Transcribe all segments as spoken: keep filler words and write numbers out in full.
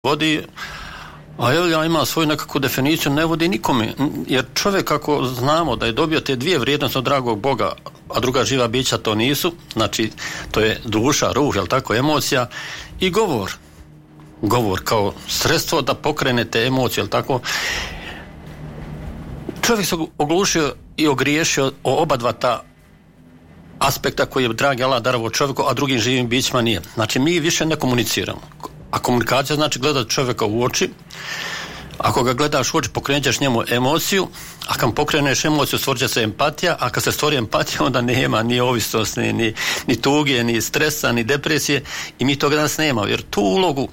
vodi, a ja imam svoju nekakvu definiciju, ne vodi nikome, jer čovjek ako znamo da je dobio te dvije vrijednosti od dragog Boga, a druga živa bića to nisu, znači to je duša, ruh, jel tako, emocija i govor. Govor kao sredstvo da pokrene te emocije, jel tako. Čovjek se oglušio i ogriješio o oba dva ta aspekta koji je dragi Allah darovao čovjeku, a drugim živim bićima nije. Znači mi više ne komuniciramo. A komunikacija znači gledati čovjeka u oči. Ako ga gledaš u oči, pokrenut ćeš njemu emociju, a kad pokreneš emociju, stvorit će se empatija, a kad se stvori empatija, onda nema ni ovisnosti, ni, ni tuge, ni stresa, ni depresije, i mi toga danas nemamo, jer tu ulogu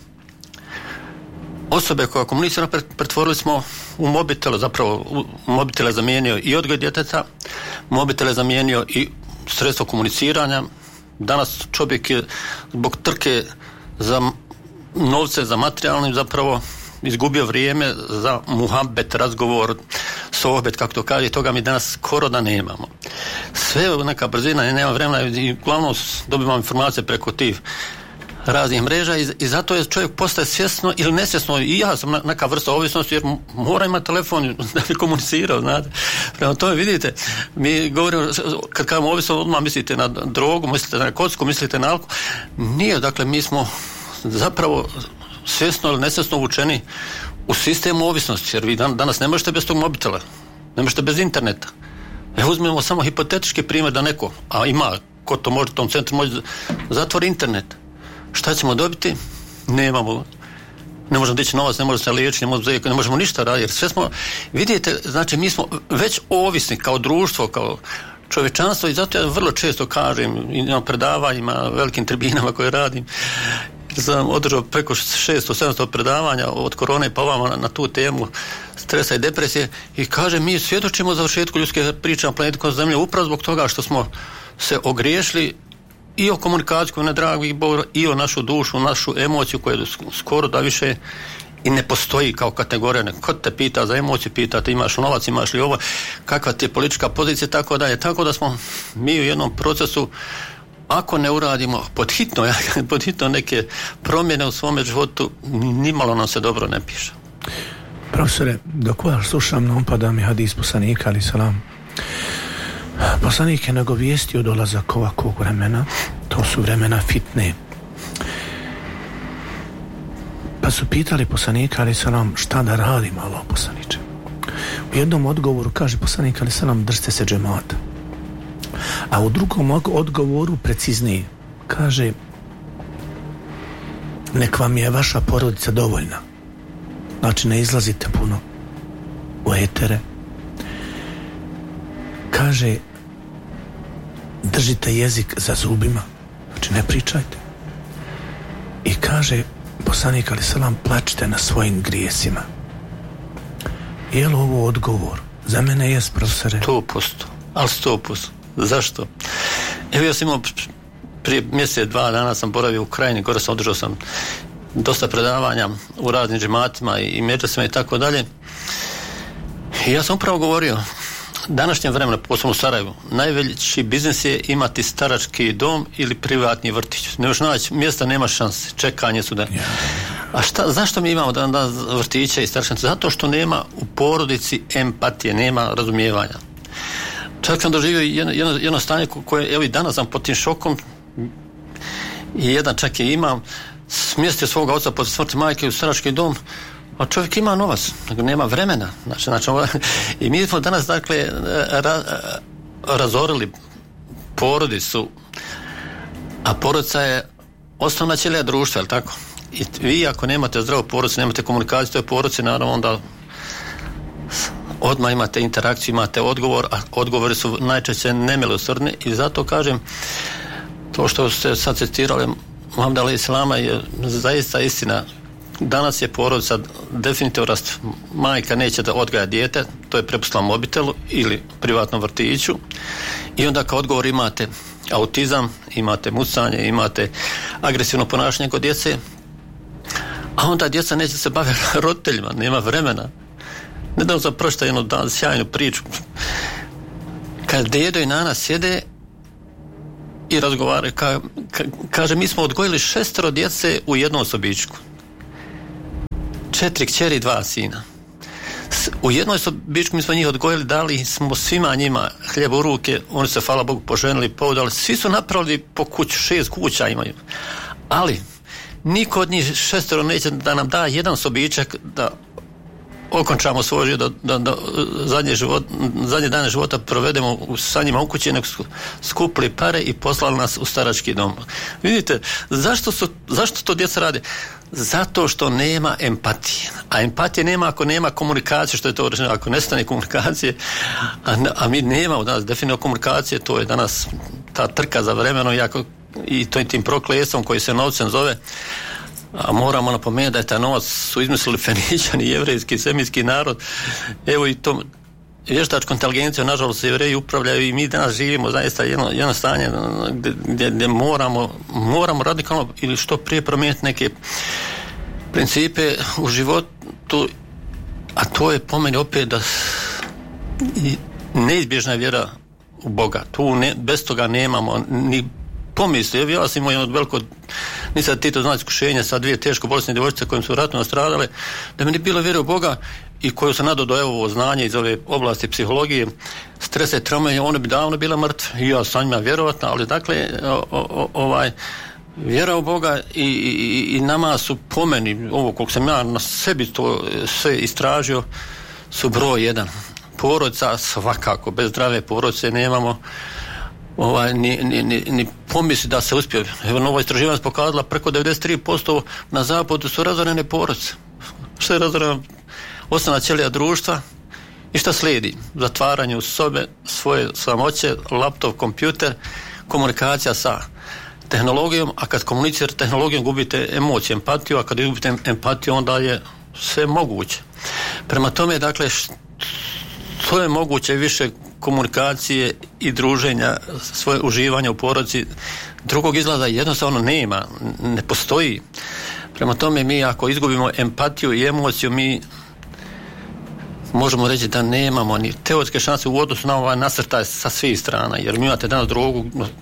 osobe koja komunicira pretvorili smo u mobitel, zapravo u mobitel je zamijenio i odgoj djeteta, mobitel je zamijenio i sredstvo komuniciranja. Danas čovjek je zbog trke za novce, za materijalnim, zapravo izgubio vrijeme za muhabbet, razgovor, sohbet, kako to kaže, toga mi danas skoro da nemamo. Sve je neka brzina, nema vremena i uglavnom dobivamo informacije preko tih raznih mreža i, i zato je čovjek postaje svjesno ili nesvjesno, i ja sam neka vrsta ovisnosti jer mora imati telefon da bi komunicirao, znate. Prema tome vidite, mi govorimo, kad kažemo ovisno, odmah mislite na drogu, mislite na kocku, mislite na alkohol. Nije, dakle mi smo zapravo svjesno ili nesvjesno uvučeni u sistemu ovisnosti, jer vi dan, danas ne možete bez tog mobitela, ne možete bez interneta. Evo uzmemo samo hipotetički primjer da neko, a ima, ko to može u tom centru, može zatvori internet. Šta ćemo dobiti? Nemamo. Ne možemo dići novac, ne možemo se liječiti, ne možemo, ne možemo ništa raditi, jer sve smo, vidite, znači mi smo već ovisni kao društvo, kao čovječanstvo, i zato ja vrlo često kažem i na predavanjima, velikim tribinama koje radim, sam održao preko šesto sedamsto predavanja od korone pa ovamo na, na tu temu stresa i depresije, i kažem, mi svjedočimo završetku ljudske priče na planetu Zemlje upravo zbog toga što smo se ogriješili i o komunikaciju koju ne dragi Bog, i o našu dušu, našu emociju koja skoro da više i ne postoji kao kategorija. Ko te pita za emociju, pita te imaš novac, imaš li ovo, kakva ti je politička pozicija, tako da je. Tako da smo mi u jednom procesu, ako ne uradimo pod hitno, pod hitno neke promjene u svome životu, nimalo nam se dobro ne piše. Profesore, dok vas slušam, nam pada mi hadis poslanika ali salam. Poslanik je nagovijestio dolazak ovakvog vremena, to su vremena fitne. Pa su pitali poslanika ali salam, šta da radi malo poslaniče. U jednom odgovoru kaže poslanik ali salam, držite se džemata. A u drugom odgovoru preciznije kaže, nek vam je vaša porodica dovoljna, znači ne izlazite puno u etere. Kaže, držite jezik za zubima, znači ne pričajte. I kaže poslanik alejhi selam, plačite na svojim grijesima. Je li ovo odgovor? Za mene jest, profesore. sto posto, ali sto posto. Zašto? Evo ja sam imao prije mjesec, dva dana sam boravio u Krajini, gore sam održao sam dosta predavanja u raznim džematima i medresima i tako dalje. I ja sam upravo govorio, današnjem vremenu, posebno u Sarajevu, najveći biznis je imati starački dom ili privatni vrtić. Ne možeš naći mjesta, nema šanse, čekanje su da... A šta, zašto mi imamo danas vrtiće i staračnice? Zato što nema u porodici empatije, nema razumijevanja. Čak sam doživio jedno, jedno, jedno stanje koje, evo i danas sam pod tim šokom, i jedan čak je imam, smjestio svoga oca pod smrti majke u starački dom, a čovjek ima novac, nema vremena. Znači, znači, i mi smo danas, dakle, ra, razorili porodicu, a porodica je osnovna ćelija društva, je li tako? I vi ako nemate zdravu porodicu, nemate komunikaciju toj porodici, naravno onda odmah imate interakciju, imate odgovor, a odgovori su najčešće nemilosrdni, i zato kažem, to što ste sad citirali Muhameda alejhi selama je zaista istina. Danas je porodica definitivno rast. Majka neće da odgaja dijete, to je prepustila mobitelu ili privatnom vrtiću, i onda kao odgovor imate autizam, imate mucanje, imate agresivno ponašanje kod djece, a onda djeca neće se baviti roditeljima, nema vremena. Nedavno sam pročitao jednu dan sjajnu priču, kad dedo i nana sjede i razgovaraju, ka, ka, kaže, mi smo odgojili šestero djece u jednom sobičku. četiri kćeri i dva sina. U jednoj sobičku mi smo njih odgojili, dali smo svima njima hljeb u ruke, oni se, hvala Bogu, poženili, podali, svi su napravili po kuću, šest kuća imaju. Ali niko od njih šestero neće da nam da jedan sobičak da okončamo svoj život, da, da, da zadnje, život, zadnje dane života provedemo sa njima u kući, nego skupili pare i poslali nas u starački dom. Vidite, zašto, su, zašto to djeca rade? Zato što nema empatije. A empatije nema ako nema komunikacije, što je to rečeno, ako nestane komunikacije, a, a mi nemamo danas definitivno komunikacije, to je danas ta trka za vremenom jako, i to tim prokletstvom koji se novcem zove. A moramo napomenuti da je taj novac su izmislili Feničani, jevrejski, semitski narod. Evo i to vještačkom inteligencijom, nažalost, Jevreji upravljaju i mi danas živimo zaista jedno, jedno stanje gdje, gdje, gdje moramo, moramo radikalno ili što prije promijeniti neke principe u životu, a to je po meni opet da neizbježna vjera u Boga. Tu ne, bez toga nemamo ni pomisli. Evo ja sam imao jedno veliko, nisam Tito znao iskušenja sa dvije teško bolesne djevojčice kojim su ratno nastradale, da mi nije bilo vjere u Boga i koju sam nadao do evo ovo znanje iz ove oblasti psihologije, stresa i traume, one bi davno bila mrtve i ja sam njima vjerovatna, ali dakle o, o, ovaj vjera u Boga i, i, i nama su po meni, ovo koliko sam ja na sebi to sve istražio, su broj jedan. Porodica svakako, bez zdrave porodice nemamo ovaj, ni, ni, ni, ni pomisli da se uspije. Evo, novo istraživanje pokazala preko devedeset tri posto na zapadu su razorene porodice. Što je razorena osnovna ćelija društva i šta slijedi? Zatvaranje u sobe, svoje samoće, laptop, kompjuter, komunikacija sa tehnologijom, a kad komunicirate tehnologijom gubite emociju, empatiju, a kad gubite empatiju onda je sve moguće. Prema tome, dakle, što je moguće više komunikacije i druženja, svoje uživanja u porodici, drugog izlaza jednostavno nema, ne postoji. Prema tome, mi ako izgubimo empatiju i emociju, mi možemo reći da nemamo ni teoretske šanse u odnosu na ovaj nasrtaj sa svih strana, jer mi imate danas drogu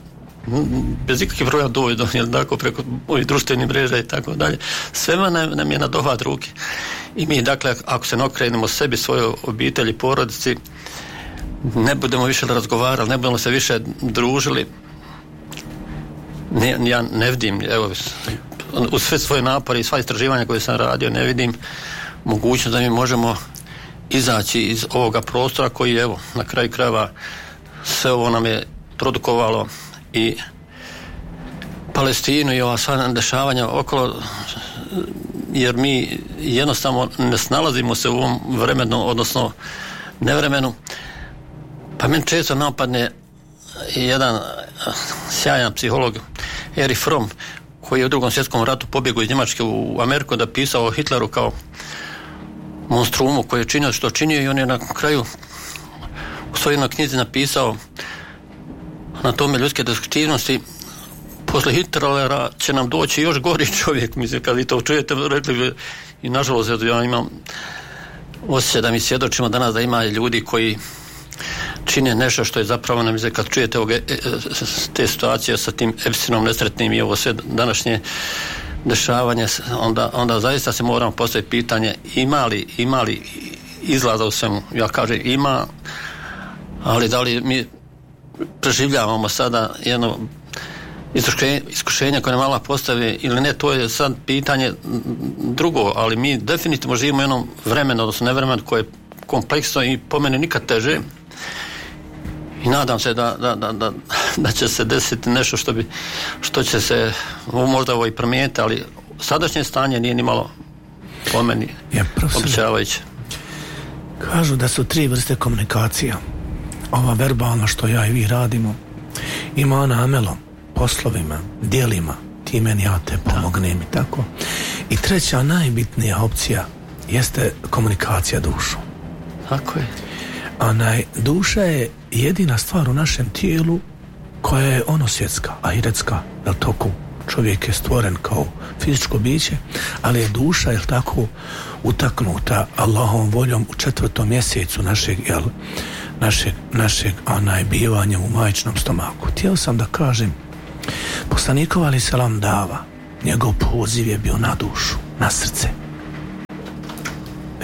bez ikakvih problema dovoljno, jel tako, preko ovih društvenih mreža i tako dalje. Svema nam, nam je na dohvat ruke. I mi, dakle, ako se ne okrenemo sebi, svojoj obitelji, porodici, ne budemo više razgovarali, ne budemo se više družili, ne, ja ne vidim, evo, uz sve svoje napore i sva istraživanja koje sam radio, ne vidim mogućnost da mi možemo izaći iz ovoga prostora koji, evo, na kraju krajeva sve ovo nam je produkovalo i Palestinu i ova sva dešavanja okolo, jer mi jednostavno ne snalazimo se u ovom vremenu, odnosno nevremenu. Pa meni često napadne jedan sjajan psiholog, Erich Fromm, koji je u drugom svjetskom ratu pobjegao iz Njemačke u Ameriku, da pisao o Hitleru kao monstrumu koji je činio što činio, i on je na kraju u svojoj knjizi napisao na tome ljudske destruktivnosti: posle Hitlera će nam doći još gori čovjek. Mislim, kad vi to čujete, rekli, i nažalost ja imam osjećaj da mi svjedočimo danas da ima ljudi koji čine nešto što je zapravo, nam izgleda, kad čujete ovog, te situacije sa tim Epsteinom nesretnim i ovo sve današnje dešavanje, onda, onda zaista se moramo postaviti pitanje ima li, ima li izlaza u svemu. Ja kažem ima, ali da li mi preživljavamo sada jedno iskušenje koje nam Allah postavi ili ne, to je sad pitanje drugo, ali mi definitivno živimo u jednom vremenu, odnosno nevremenu koje je kompleksno i po meni nikad teže, i nadam se da, da, da, da, da će se desiti nešto što bi, što će se možda ovo i promijeniti, ali sadašnje stanje nije ni malo po meni obećavajuće. Kažu da su tri vrste komunikacija. Ova verbalna što ja i vi radimo, ima ona amelom, poslovima, djelima, ti meni, ja te pomognem i tako. I treća, najbitnija opcija jeste komunikacija dušom. Tako je. Onaj, duša je jedina stvar u našem tijelu koja je ono svjetska, ahiretska, jel tako? Čovjek je stvoren kao fizičko biće, ali je duša, jel tako, utaknuta Allahovom voljom u četvrtom mjesecu našeg, jel, našeg, našeg onaj, bivanja u majčinom stomaku. Htio sam da kažem, poslanikov alejhi selam dava, njegov poziv je bio na dušu, na srce.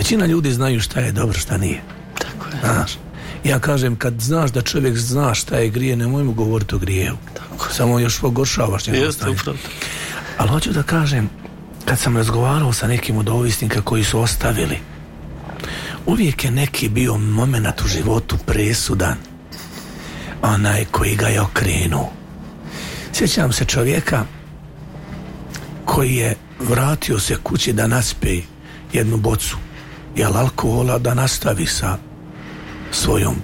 Većina ljudi znaju šta je dobro, šta nije. Tako je. Znaš, ja kažem, kad znaš da čovjek zna šta je grije, nemoj mu govoriti o grijevu. Tako. Samo još pogoršavaš njegov stanje. Ali hoću da kažem, kad sam razgovarao sa nekim od ovisnika koji su ostavili, uvijek je neki bio moment u životu presudan, onaj koji ga je okrenuo. Sjećam se čovjeka koji je vratio se kući da naspe jednu bocu jel alkohola, da nastavi sa svojom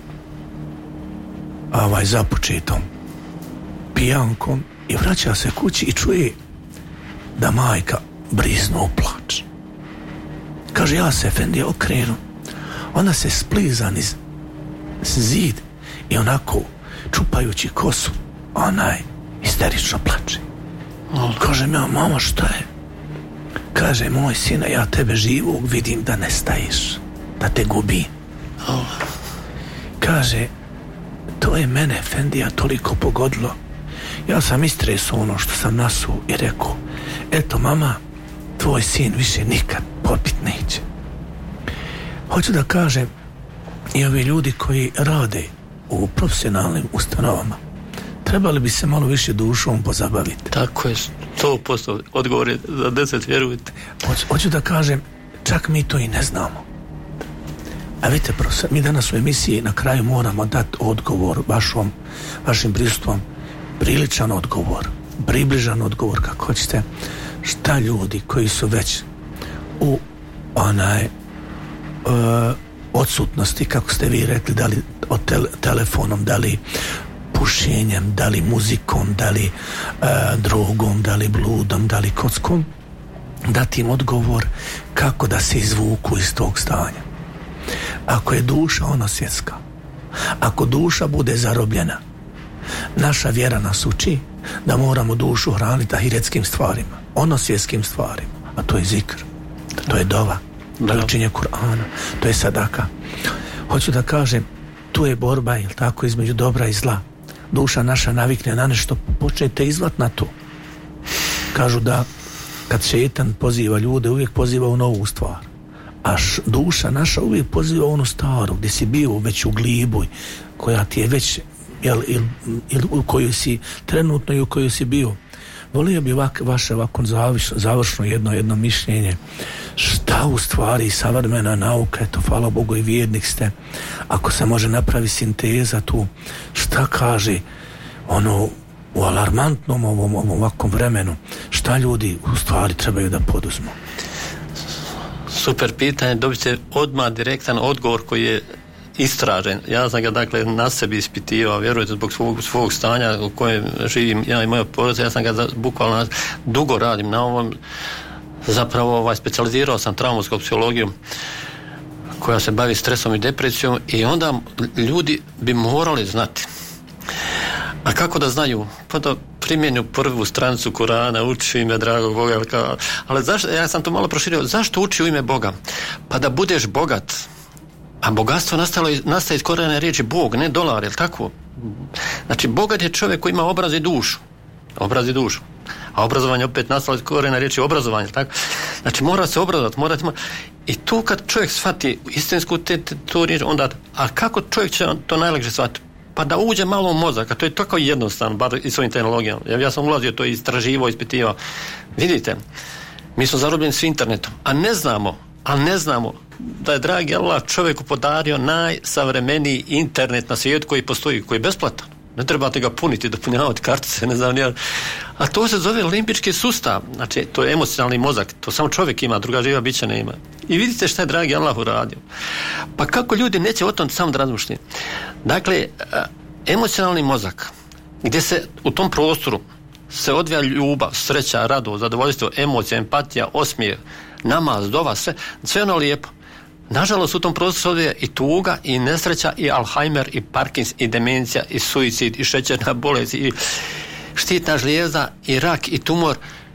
ovaj započetom pijankom, i vraća se kući i čuje da majka briznu u plač. Kaže, ja se efendija okrenu, ona se spliza niz zid i onako čupajući kosu onaj isterično plače. Oh. Kaže mi, mama, šta je? Kaže, moj sine, ja tebe živog vidim da nestaješ, da te gubi. Oh. Kaže, to je mene efendija toliko pogodilo. Ja sam istresao ono što sam nasuo i rekao, eto mama, tvoj sin više nikad popit neće. Hoću da kažem, i ovi ljudi koji rade u profesionalnim ustanovama, trebali bi se malo više dušom pozabaviti. Tako je, sto posto odgovor je za deset, vjerujte. Hoću, hoću da kažem, čak mi to i ne znamo. A vidite, profesor, mi danas u emisiji na kraju moramo dati odgovor vašom, vašim prisustvom, priličan odgovor, približan odgovor, kako hoćete, šta ljudi koji su već u onaj uh, odsutnosti, kako ste vi rekli, da li od tele, telefonom, da li pušenjem, da li muzikom, da li uh, drogom, da li bludom, da li kockom, dati im odgovor kako da se izvuku iz tog stanja. Ako je duša onosvjetska, ako duša bude zarobljena, naša vjera nas uči da moramo dušu hraniti ahiretskim stvarima, onosvjetskim stvarima, a to je zikr, to je dova, to je učenje Kur'ana, to je sadaka. Hoću da kažem, tu je borba, jel tako, između dobra i zla. Duša naša navikne na nešto, počnete izvat na to. Kažu da kad šetan poziva ljude, uvijek poziva u novu stvar, a š, duša naša uvijek poziva u onu staru, gdje si bio već u glibu, koja ti je već, jel, il, il, u kojoj si trenutno i u kojoj si bio. Volio bi ovak, vaše ovako zaviš, završno jedno, jedno mišljenje. Šta u stvari savremena nauka, eto, hvala Bogu i vjernik ste, ako se može napravi sinteza tu, šta kaže ono u alarmantnom ovom, ovom ovakvom vremenu, šta ljudi u stvari trebaju da poduzmu? Super pitanje, dobit će odmah direktan odgovor koji je istražen. Ja sam ga dakle na sebi ispitivao, vjerujete, zbog svog, svog stanja u kojem živim ja i moja porodica. Ja sam ga za, bukvalno dugo radim na ovom, zapravo ovaj, specijalizirao sam traumatsku psihologiju koja se bavi stresom i depresijom, i onda ljudi bi morali znati. A kako da znaju? Pa da primjenju prvu stranicu Kurana, uči ime dragog Boga, ali zašto, ja sam to malo proširio, zašto uči u ime Boga? Pa da budeš bogat. A bogatstvo nastalo, nastaje iz korijena riječi Bog, ne dolar, je li tako? Znači, bogat je čovjek koji ima obraz i dušu. Obraz i dušu. A obrazovanje opet nastalo iz korijena riječi obrazovanje, tako? Znači, mora se obrazovati, mora... I tu kad čovjek shvati istinsku te, te, tu riječ, onda... A kako čovjek će to najlakše shvatiti? Pa da uđe malo u mozak, a to je tako jednostavno, bar i svojim tehnologijama. Ja, ja sam ulazio to, istraživao, ispitivao. Vidite, mi smo zarobljeni s internetom, a ne znamo, a ne znamo da je dragi Allah čovjeku podario najsavremeniji internet na svijetu koji postoji, koji je besplatan. Ne trebate ga puniti, dopunjavati kartice, ne znam nijem. A to se zove limbički sustav, znači to je emocionalni mozak, to samo čovjek ima, druga živa bića ne ima. I vidite šta je dragi Allah uradio. Pa kako ljudi neće o tom samo da razmišljati? Dakle, emocionalni mozak, gdje se u tom prostoru se odvija ljubav, sreća, radost, zadovoljstvo, emocija, empatija, osmijeh, namaz, dova, sve, sve ono lijepo. Nažalost, u tom prostoru odvija i tuga, i nesreća, i Alzheimer, i Parkins, i demencija, i suicid, i šećerna bolest, i štitna žlijezda, i rak, i tumor.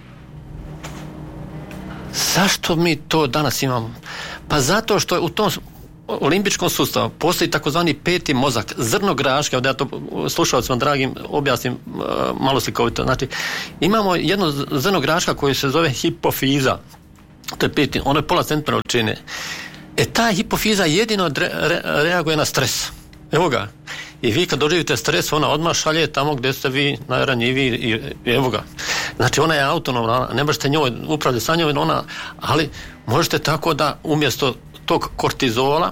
Zašto mi to danas imamo? Pa zato što u tom limbičkom sustavu postoji takozvani peti mozak, zrno graške, da ja to slušalcima dragim objasnim uh, malo slikovito. Znači, imamo jedno zrno graška koje se zove hipofiza. To je peti, ono je pola centimetra veličine. E ta hipofiza jedino re, re, reaguje na stres. Evo ga. I vi kad doživite stres, ona odmah šalje tamo gdje ste vi najranjiviji i, i evo ga. Znači ona je autonomna, ne možete njoj upravljati sa njoj, ona, ali možete tako da umjesto tog kortizola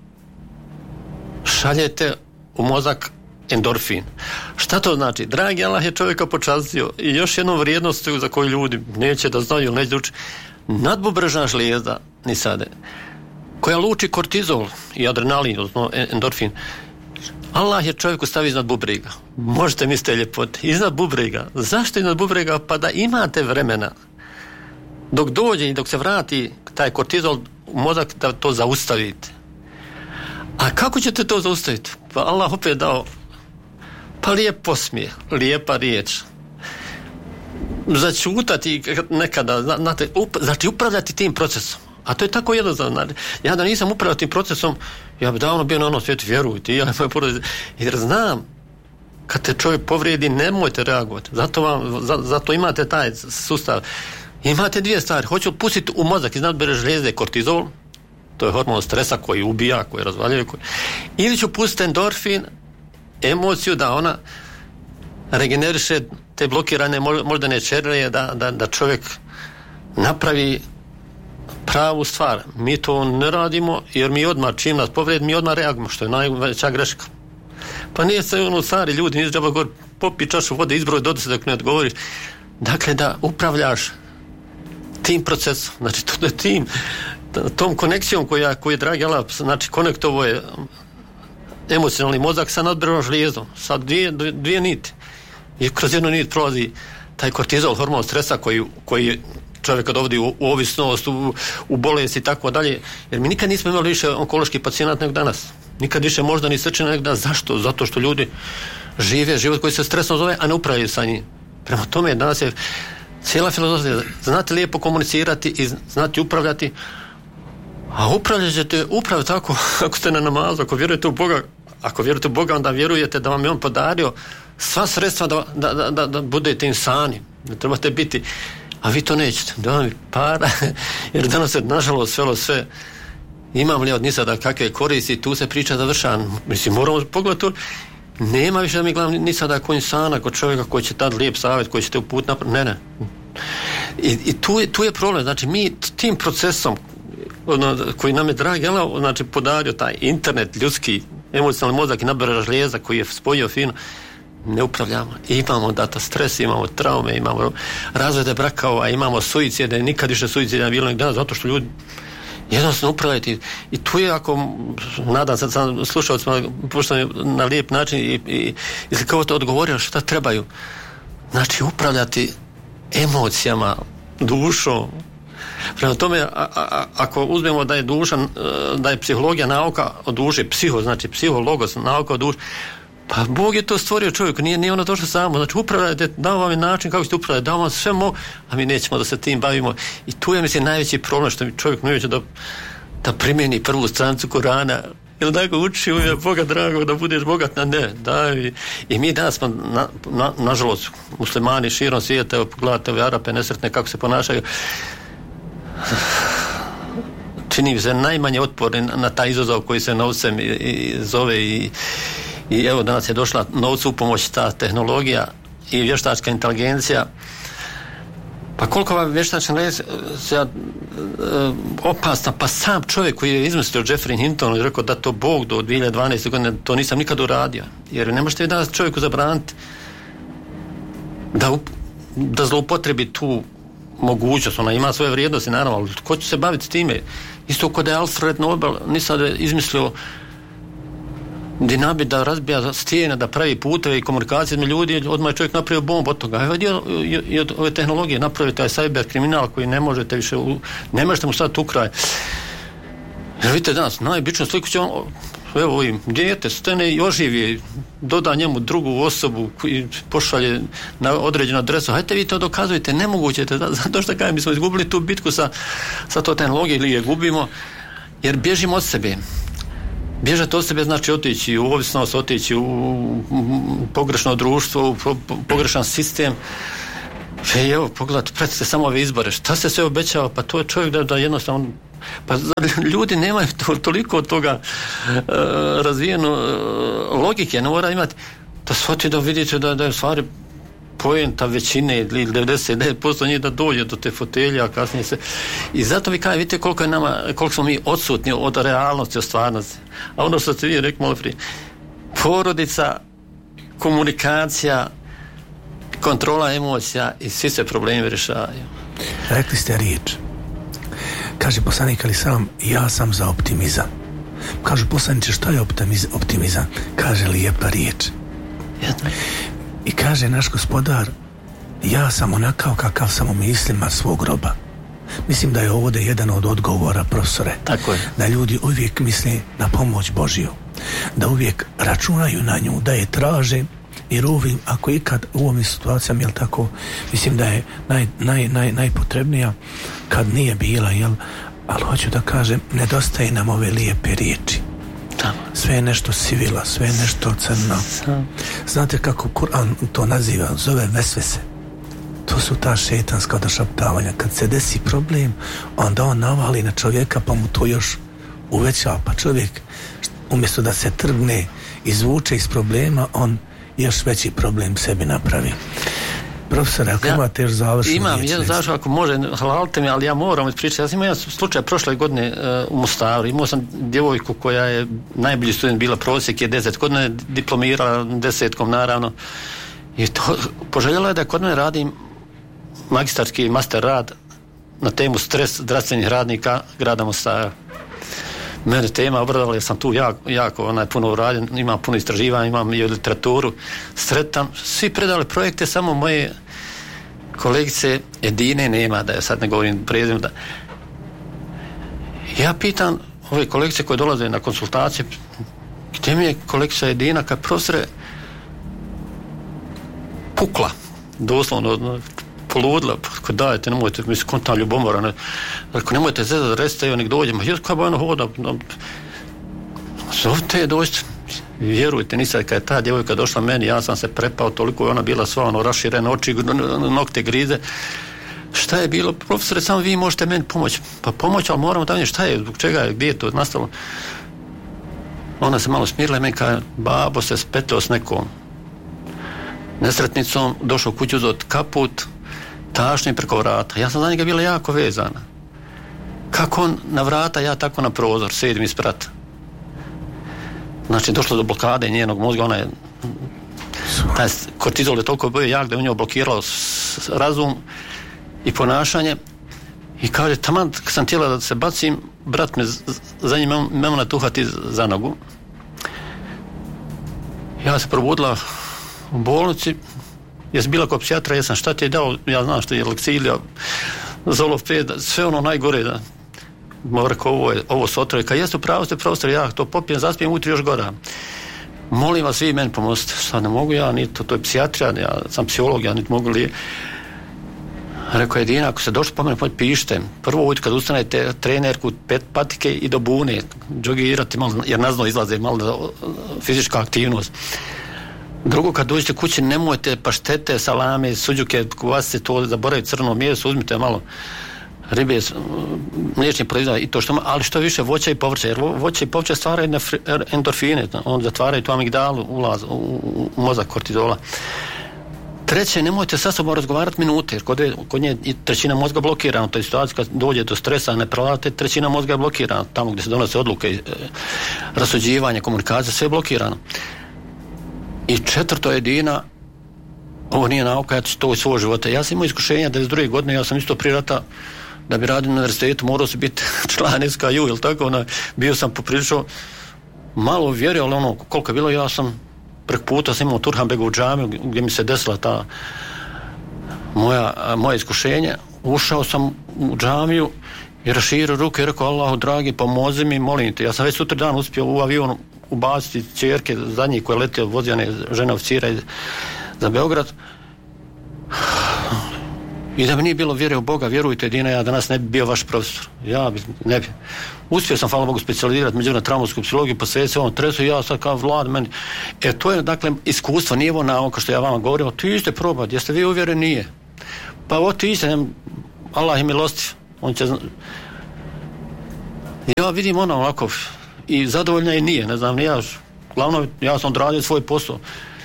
šaljete u mozak endorfin. Šta to znači? Dragi Allah je čovjeka počastio i još jednom vrijednostu za koju ljudi neće da znaju ili neće učiti. Nadbubrežna žlijezda, ni sade, koja luči kortizol i adrenalin, odnosno endorfin, Allah je čovjeku stavio iznad bubrega. Možete misliti ljepote. Iznad bubrega. Zašto iznad bubrega? Pa da imate vremena dok dođe i dok se vrati taj kortizol u mozak da to zaustavite. A kako ćete to zaustaviti? Pa Allah opet dao pa lijep posmijeh, lijepa riječ. Začutati nekada, znate, up, znači upravljati tim procesom. A to je tako jednostavno. Ja da nisam upravljao tim procesom, ja bi davno bio na onom svijetu, vjerujte. Ja, jer znam, kad te čovjek povrijedi, nemojte reagovati. Zato, vam, za, zato imate taj sustav. Imate dvije stvari. Hoću pustiti u mozak iznad bere žlijezde kortizol, to je hormon stresa koji ubija, koji razvaljuje. Koji... Ili ću pustiti endorfin, emociju da ona regeneriše te blokirane moždane ćelije, da, da, da čovjek napravi pravu stvar. Mi to ne radimo jer mi odmah čim nas povrijedi, mi odmah reagujemo, što je najveća greška. Pa nije se ono stari ljudi, nije džaba govori, popi čašu vode, izbroj do deset dok ne odgovoriš. Dakle, da upravljaš tim procesom, znači to je tim, tom konekcijom koja, koja je dragi Allah, znači konektovo je emocionalni mozak sa nadbrežnom žlijezdom, sa dvije, dvije niti. I kroz jednu nit prolazi taj kortizol, hormon stresa koji, koji čovjeka dovodi u, u ovisnost, u, u bolest i tako dalje. Jer mi nikad nismo imali više onkoloških pacijenata nego danas. Nikad više možda ni srčane nego danas. Zašto? Zato što ljudi žive život koji se stresno zove, a ne upravljaju sa njim. Prema tome danas je cijela filozofija. Znate lijepo komunicirati i znati upravljati, a upravljat ćete upravo tako ako ste na namazu, ako vjerujete u Boga. Ako vjerujete u Boga, onda vjerujete da vam je On podario sva sredstva da, da, da, da, da budete insani, da trebate biti, a vi to nećete, da vam je para, jer danas se nažalost svelo sve, imam li od nisada kakve koristi, tu se priča završava, mislim, moramo pogledati to, nema više da mi gledam ni sada ko insana, ko čovjeka koji će dati lijep savjet, koji će te uput napr... ne, ne. I, i tu, je, tu je problem, znači mi tim procesom ono, koji nam je dragi, znači podario taj internet, ljudski, emocionalni mozak i nadbrežna žlijezda koji je spojio fino, ne upravljamo. I imamo data stres, imamo traume, imamo razvode brakova, imamo suicide, nikad više suicida bilo nek danas, zato što ljudi jednostavno upravljaju. I tu je, ako nadam se sam slušalcima puštam na lijep način i, i, i kao to odgovorio šta trebaju. Znači upravljati emocijama, dušom. Prema tome, a, a, ako uzmemo da je duša, da je psihologija nauka o duši, psiho, znači psihologos, nauka o duši, pa Bog je to stvorio čovjeku, nije, nije ono došlo samo, znači upravljajte, dao vam je način kako ćete upravljati, dao vam sve mogu, a mi nećemo da se tim bavimo. I tu je, mislim, najveći problem što čovjek ne će da, da primjeni prvu stranicu Korana, ili da ga uči u ime Boga dragog da budeš bogat, na ne, da, i, i mi danas smo, na, na, nažalost, muslimani širom svijeta, evo pogledajte ove Arape nesretne kako se ponašaju, čini mi se najmanje otporni na, na taj izazov koji se novcem i, i zove i, i evo danas je došla novcu u pomoć ta tehnologija i vještačka inteligencija. Pa koliko vam vještačka inteligencija opasna, pa sam čovjek koji je izmislio Jeffrey Hinton i rekao da to Bog do dvije hiljade dvanaeste godine, to nisam nikad uradio, jer ne možete vi danas čovjeku zabraniti da, da zloupotrebi tu mogućnost, ona ima svoje vrijednosti naravno, ali ko će se baviti s time? Isto kod je Alfred Nobel nisam izmislio dinamit da razbija stijene, da pravi puteve i komunikacije između ljudi, odmah je čovjek napravio bombu od toga. Evo dio i od ove tehnologije napravio taj cyber kriminal koji ne možete više, ne možete mu staviti u kraj. Jer vidite danas, najobičniju sliku će on, evo ovim, dijete stane i oživi, doda njemu drugu osobu i pošalje na određenu adresu. Hajte vi to dokazujete, nemoguće je, zato što kažem, mi smo izgubili tu bitku sa, sa to tehnologije ili je gubimo, jer bježimo od sebe. Bježati od sebe znači otići u ovisnost, otići u pogrešno društvo, u pogrešan sistem. E, evo, pogledajte, pratite samo ove izbore. Šta se sve obećava? Pa to je čovjek da, da jednostavno Pa ljudi nemaju to, toliko od toga uh, razvijenu uh, logike, ne mora imati da shvati da vidite da, da je stvari poenta većine ili devedeset devet posto njih da dođe do te fotelje, a kasnije se... I zato vi kažete, vidite koliko je nama, koliko smo mi odsutni od realnosti, od stvarnosti. A ono što ste vi rekli malo prije, porodica, komunikacija, kontrola emocija i svi se problemi rješavaju. Rekli ste riječ. Kaže poslanik ali sam, ja sam za optimizam. Kažu poslaniče, šta je optimizam? Kaže lijepa riječ. Jedno. I kaže naš gospodar, ja sam onakav kakav sam u mislima svog groba. Mislim da je ovdje jedan od odgovora, profesore. Tako je. Da ljudi uvijek misle na pomoć Božiju. Da uvijek računaju na nju, da je traže, jer uvijek, ako ikad u ovim situacijama, jel tako, mislim da je naj, naj, naj, najpotrebnija kad nije bila, jel, ali hoću da kažem, nedostaje nam ove lijepe riječi. Sve je nešto sivila, sve je nešto crno. Znate kako Kur'an to naziva, zove vesvese. To su ta šetanska došaptavanja. Kad se desi problem, onda on navali na čovjeka pa mu to još uveća, pa čovjek umjesto da se trgne, izvuče iz problema, on još veći problem sebi napravi. Profesor, ako ja, imate još završnu imam riječ, jedan završnu, ako može, halalite mi, ali ja moram ispričati. Ja sam imao jedan slučaj prošle godine uh, u Mostaru. Imao sam djevojku koja je najbolji student bila, prosjek je deset godine, diplomirala desetkom naravno. I to, poželjela je da kod mene radim magistarski master rad na temu stres zdravstvenih radnika grada Mostara. Mene tema obradala jer sam tu jako, jako onaj, puno urađen, imam puno istraživanja, imam i literaturu, sretam, svi predali projekte, samo moje kolegice Edine nema, da je sad ne govorim prezim, da ja pitam ove kolegice koje dolaze na konsultacije, gdje mi je kolegica Edina, kad profesore pukla, doslovno poludila, ako dajete, nemojte, mislim, kontna ljubomora, ne, ako nemojte zezati, recite, evo, nek dođemo, jer kao bojno hoda, no, zovite je dođite, vjerujte, nisam, kad je ta djevojka došla meni, ja sam se prepao, toliko je ona bila sva, ono, raširena oči, nokte grize, šta je bilo, profesore, samo vi možete meni pomoći, pa pomoći, ali moramo da vidjeti šta je, zbog čega je, gdje je to nastalo. Ona se malo smirila i meni kaže, babo se spetao s nekom nesretnicom, došao u kuću uzot kaput, tašnje preko vrata. Ja sam za njega bila jako vezana. Kako on na vrata, ja tako na prozor, sedim isprat. Znači, došlo do blokade njenog mozga, ona je, taj kortizol je toliko bio jak da je u njoj blokiralo razum i ponašanje. I kaže, taman kad sam htjela da se bacim, brat me za njim memo natuhati za nogu. Ja se probudila u bolnici, jesam bila kod psijatra, jesam šta ti je dao, ja znam što je Leksilija, Zolofed, sve ono najgore, da mu rekao, ovo, je, ovo su otrove, kad jesu pravo ste prostor, ja to popijem, zaspijem, utri još gora. Molim vas, vi meni pomozite, sad ne mogu ja, ni to, to je psijatrija, ja sam psiholog, ja niti mogu li. Rekao je, Dina, ako se došli po mene, pišite, prvo ujutro kad ustanete trenerku, pet patike i do bune, džogirati malo, jer nazno izlaze malo da, fizička aktivnost. Drugo, kad dođete kući, nemojte paštete, salame, suđuke, kuvasice, to zaboravite, crno meso, uzmite malo ribe, mliječni proizvod i to što, ali što više voća i povrća, jer voće i povrća stvaraju endorfine, on zatvaraju tu amigdalu, ulaz u, u, u mozak kortizola. Treće, nemojte sa sobom razgovarati minute, jer kod, je, kod nje je trećina mozga blokirana, to je situacija kad dođe do stresa, ne prelate, trećina mozga je blokirana, tamo gdje se donose odluke, e, rasuđivanje, komunikacija, sve je blokirano. I četvrto je Dina, ovo nije nauka, ja ću to u svoj života. Ja sam imao iskušenja devedeset druge godine, ja sam isto prije rata, da bi radio na univerzitetu, morao sam biti član S K U, ili tako, ono, bio sam poprilično malo vjerio, ali ono, koliko je bilo, ja sam preko puta sam imao Turhanbegovu džamiju, gdje mi se desila ta moja, moja iskušenja. Ušao sam u džamiju i raširio ruke i rekao, Allahu dragi, pomozi mi, molim te. Ja sam već sutra dan uspio u avionu ubaciti ćerke zadnjih koje letio, vozijane žene oficira za Beograd. I da mi nije bilo vjere u Boga, vjerujte, Dina, ja danas ne bi bio vaš profesor. Ja bi, ne bi. Uspio sam, hvala Bogu, specijalizirati međunarodnu traumatsku psihologiju, posvetiti se ovom tresu i ja sad kao vlad meni. E, to je, dakle, iskustvo, nije ovo nauka što ja vama govorim, ti ste probati, jeste vi uvjereni, nije. Pa ovo ti ste, Allah je milostiv, on će Ja vidim ono ovako i zadovoljna i nije, ne znam, ja, glavno ja sam odradio svoj posao.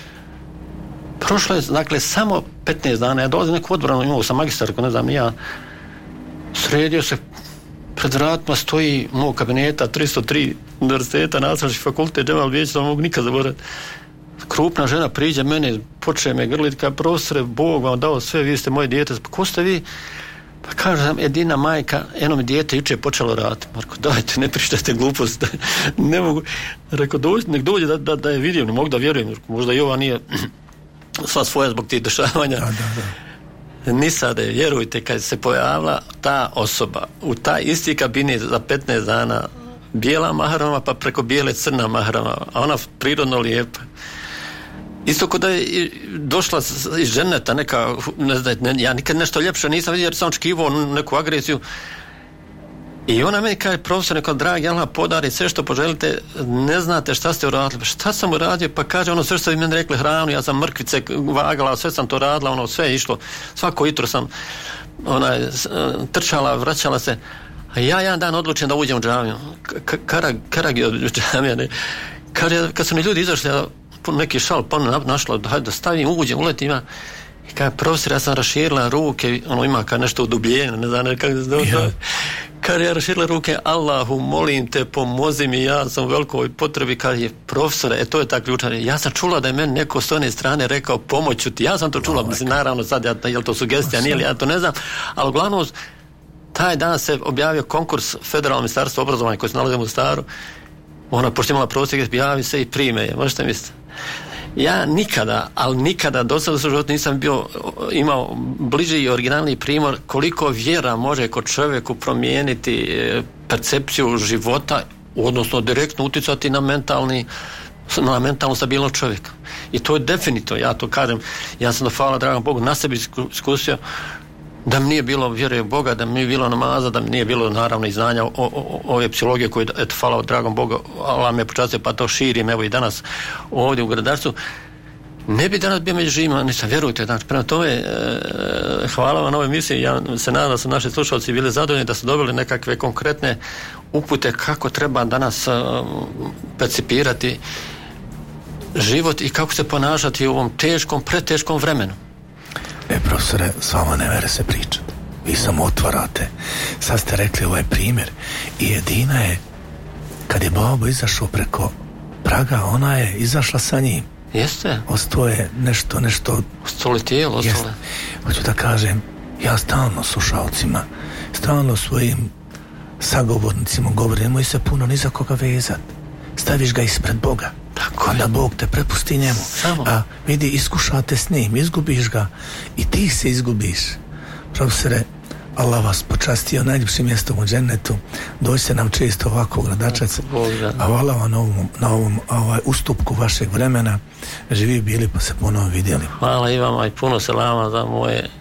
Prošlo je, dakle, samo petnaest dana, ja dolazim neku odbranu, imao sam magistarku, ne znam, ja sredio se, pred vratima stoji mog kabineta, tristo tri univerziteta, nastavnički fakultet, Džemal Bijeć, da mogu nikad zaboraviti. Krupna žena priđe mene, počne me grliti, kao profesore, Bog vam dao sve, vi ste moje dijete, pa ko ste vi? Pa kažem, jedina majka, eno mi dijete juče je počelo raditi. Marko, dajte, ne pričajte gluposti, ne mogu. Rekao, dođi, nek dođe da, da, da je vidim, ne mogu da vjerujem, možda i ova nije sva svoja zbog tih dešavanja. Da, da, da. Ni sada, vjerujte, kad se pojavila ta osoba u taj isti kabinet za petnaest dana, bijela mahrama, pa preko bijele crna mahrama, a ona prirodno lijepa. Isto kod da je došla iz dženeta neka, ne znam, ne, ja nikad nešto ljepše nisam vidio jer sam očekivao neku agresiju. I ona meni kaže, profesor, neko, dragi Allah, podari sve što poželite, ne znate šta ste uradili. Šta sam uradio? Pa kaže, ono sve što vi meni rekli, hranu, ja sam mrkvice vagala, sve sam to radila, ono sve je išlo. Svako jutro sam ona, trčala, vraćala se. A ja jedan dan odlučim da uđem u džamiju. Karag, karag je od džamija, ne. Kad, kad su mi ljudi izašli, ja neki šal pa našla, da, da stavim, uđem, uletim ja. I kaže, profesor, ja sam raširila ruke, ono ima kao nešto udubljeno, ne znam kako se zove. Yeah. Kad ja raširila ruke, Allahu, molim te, pomozi mi, ja sam u velikoj potrebi, kad je profesor, e to je ta ključna. Ja sam čula da je meni neko s one strane rekao, pomoću ti, ja sam to čula, mislim, naravno sad, ja, je li to sugestija, nije li, ja to ne znam, ali uglavnom, taj dan se objavio konkurs Federalnog ministarstva obrazovanja koji se nalazi u Mostaru, ona pošto imala prosjek, javi se i prime je, možete misliti. Ja nikada, ali nikada do sada u životu nisam bio, imao bliži i originalni primjer koliko vjera može kod čovjeku promijeniti percepciju života, odnosno direktno utjecati na mentalni na mentalnu stabilnost čovjeka. I to je definitivno, ja to kažem, ja sam hvala dragom Bogu na sebi iskusio, da mi nije bilo vjere u Boga, da mi nije bilo namaza, da mi nije bilo naravno i znanja o, o, o, ove psihologije koje, eto, hvala dragom Boga, Allah me počastio, pa to širim, evo i danas ovdje u Gradarcu, ne bi danas bio među živima, nisam, vjerujte, znači, prema tome, e, hvala vam na ovoj misiji, ja se nadam da su naši slušalci bili zadovoljni, da su dobili nekakve konkretne upute kako treba danas e, percipirati život i kako se ponašati u ovom teškom, preteškom vremenu. E, profesore, s vama ne vere se pričati. Vi samo otvarate. Sad ste rekli ovaj primjer. I jedina je, kad je babo izašao preko praga, ona je izašla sa njim. Jeste. Ostalo je nešto, nešto... Ostalo je tijelo, ostalo je. Hoću da kažem, ja stalno slušalcima, stalno svojim sagovornicima govorim, nemoj se puno ni za koga vezati. Staviš ga ispred Boga. Tako onda je. Bog te prepusti njemu. Samo. A vidi, iskušate s njim, izgubiš ga i ti se izgubiš. Profesore, Allah vas počastio najljepšim mjestom u džennetu. Dođite nam često ovako u Gradačac. A hvala vam na ovom, na ovom ovaj, ustupku vašeg vremena. Živi bili pa se ponovo vidjeli. Hvala i vama i puno selama za moje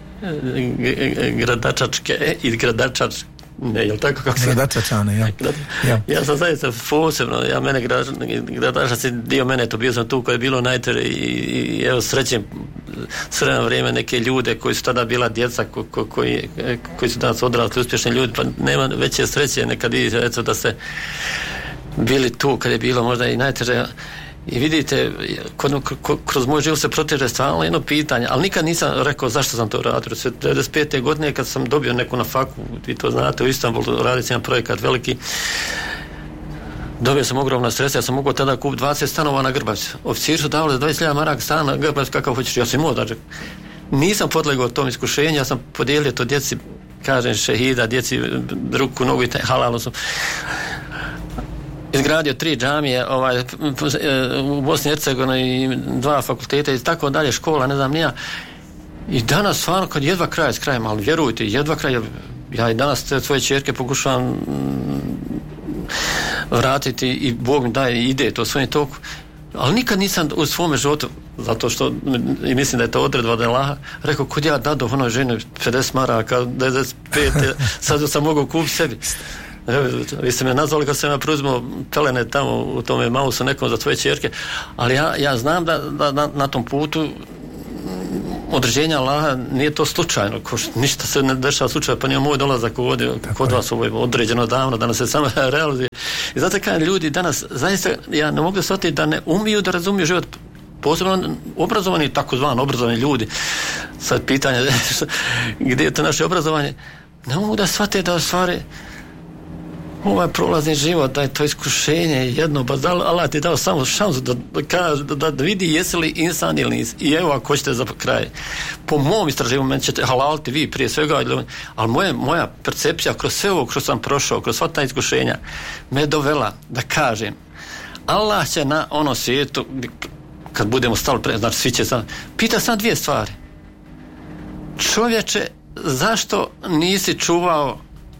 gradačačke i gradačačke. Ne, jel tako kako se... Gradačačane, ja. ja. Ja sam zaista posebno, ja mene Gradačac je dio mene, to bio sam tu koje je bilo najteže i, i evo srećem sredno vrijeme neke ljude koji su tada bila djeca ko, ko, koji, koji su danas odrasli uspješni ljudi, pa nema veće sreće nekad i eto da ste bili tu kad je bilo možda i najteže. I vidite, kod, kroz moj život se proteže stvarno jedno pitanje, ali nikad nisam rekao zašto sam to radio. Sve devedeset pete godine kad sam dobio neku na faku, vi to znate, u Istanbulu radi se jedan projekat veliki, dobio sam ogromna sredstva, ja sam mogao tada kupiti dvadeset stanova na Grbavici. Oficiri su davali za dvadeset hiljada maraka stan na Grbavici, kakav hoćeš, ja sam imao, znači, nisam podlegao tom iskušenju, ja sam podijelio to djeci, kažem, šehida, djeci ruku, nogu i te, halalno sam izgradio tri džamije ovaj, u Bosni i Hercegovini i dva fakulteta i tako dalje, škola, ne znam nija. I danas stvarno kad jedva kraj s krajem, ali vjerujte, jedva kraj, ja i danas te svoje ćerke pokušavam vratiti i Bog mi daje ide to svojim toku. Ali nikad nisam u svome životu, zato što i mislim da je to odredba od Allaha, rekao kod ja dado onoj ženi pedeset maraka, devedeset pet, sad sam mogao kupiti sebi. Vi ste me nazvali kad sam ja preuzimao pelene tamo u tome Mausu nekom za tvoje ćerke, ali ja, ja znam da, da na, na tom putu određenja Allaha nije to slučajno, ko što, ništa se ne dešava slučajno, pa nije moj dolazak ovdje kod vas ovo je određeno davno, danas se samo realizuje. I zato kada ljudi danas, zaista, ja ne mogu da shvatiti da ne umiju da razumiju život, posebno obrazovani, takozvani obrazovani ljudi. Sad pitanje gdje je to naše obrazovanje, ne mogu da shvate da u stvari ovaj prolazni život, da je to iskušenje jedno, ba da Allah ti je dao samo šansu da, da, da, da vidi jesi li insan ili nisi. I evo ako hoćete za kraj, po mom istraživanju meni ćete halaliti vi prije svega, ali moje, moja percepcija kroz sve ovo, kroz sam prošao, kroz sva ta iskušenja me dovela da kažem Allah će na ono svijetu kad budemo stali pre, znači svi će sam pita sam dvije stvari. Čovječe, zašto nisi čuvao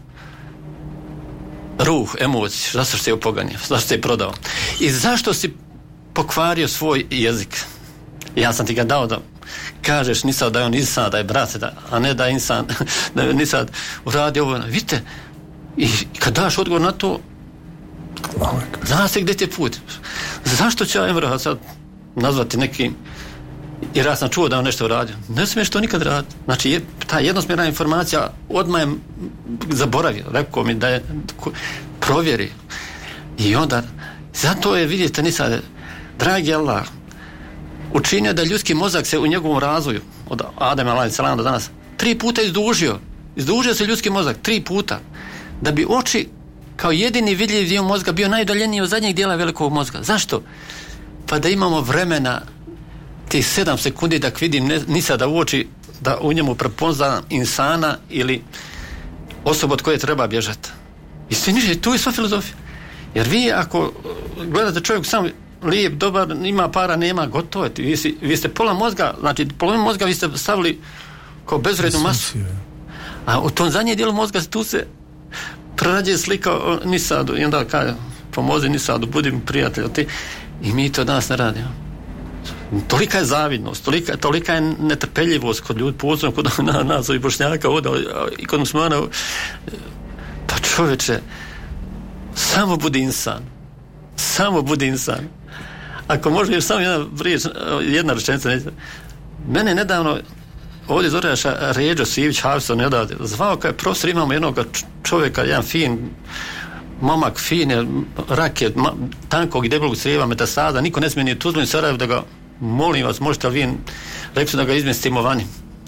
ruh, emociju, zašto si je upoganio, zašto si je prodao i zašto si pokvario svoj jezik? Ja sam ti ga dao da kažeš nisam da je on insan, da je brat, da, a ne da je insan da je nisam uradio ovo. Vidite, i kad daš odgovor na to, zna se gdje ti je put. Zašto će Emrah sad nazvati nekim, jer ja sam čuo da on nešto uradio? Ne smiješ to nikad raditi. Znači, je, ta jednosmjerna informacija odmah je zaboravio, rekao mi da je provjeri. I onda, zato je, vidite, nisam, dragi Allah, učinio da ljudski mozak se u njegovom razvoju, od Adama alejhi selam do danas, tri puta izdužio. Izdužio se ljudski mozak, tri puta. Da bi oči, kao jedini vidljiv dio mozga, bio najdaljeniji od zadnjeg dijela velikog mozga. Zašto? Pa da imamo vremena tih sedam sekundi da vidim ne, nisa da u oči, da u njemu prepoznam insana ili osobu od koje treba bježati. I sve niže, tu je sva filozofija. Jer vi ako gledate čovjek sam lijep, dobar, ima para, nema, gotovo je. Vi, si, vi ste pola mozga, znači pola mozga vi ste stavili kao bezvrednu masu. A u tom zadnjem dijelu mozga tu se prerađuje slika o Nisadu i onda kaže, pomozi Nisadu, budi mi prijatelj. Ti. I mi to danas ne radimo. Tolika je zavidnost, tolika, tolika je netrpeljivost kod ljudi, posebno kod na, nas i Bošnjaka ovdje, i kod muslimana. Pa čovječe, samo budi insan. Samo budi insan. Ako može još samo jedna, riječ, jedna rečenica. Mene nedavno ovdje Zoraša Ređo Sivić Havso ne odavde zvao kao je profesor, imamo jednog čovjeka, jedan fin momak, fine raket, ma, tankog i debelog crijeva, metastaza, niko ne smije ni Tuzlu ni Sarajevo da ga, molim vas, možete li vi rekli da ga izmjestimo vani.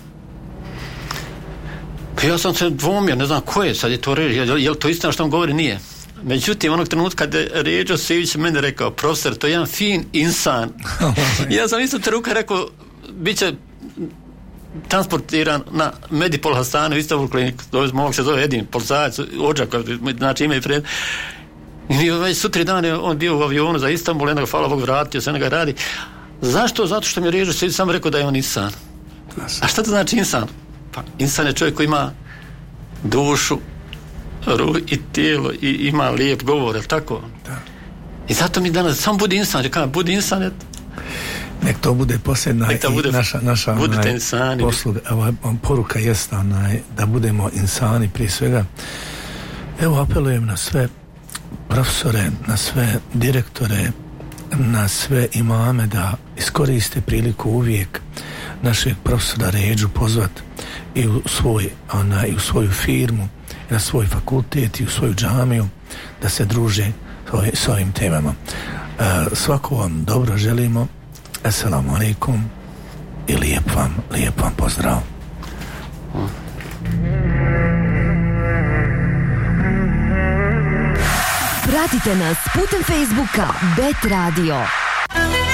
Pa ja sam se dvomio, ne znam ko je, sad je to reći, je, je li to istina što on govori? Nije. Međutim, onog trenutka kad je Ređo Sivić meni rekao, profesor, to je jedan fin insan. Ja sam isto trenutka rekao, bit će transportiran na Medipol Hastanu, Istanbul kliniku, momak se zove Edin, policajac, ođak, znači ime i pred. I već sutri dan je on bio u avionu za Istanbul, jednog hvala Bog vratio, sve ga radi. Zašto? Zato što mi je Ređo Sivić samo rekao da je on insan. A šta to znači insan? Pa insan je čovjek koji ima dušu, ruh i tijelo i ima lijep govor, je li tako? Da. I zato mi danas, samo budi insan, rekao, budi insan, je... Nek to bude posljedna to bude, i naša, naša onaj, posluga, ova poruka jest onaj, da budemo insani prije svega. Evo apelujem na sve profesore, na sve direktore, na sve imame da iskoriste priliku uvijek našeg profesora Ređu pozvat i u, svoj, onaj, i u svoju firmu, i na svoj fakultet i u svoju džamiju da se druže s ovim temama. E, svako vam dobro želimo. Assalamu alaikum i lijep vam, lijep vam pozdrav. Pratite nas putem Facebooka Bet Radio.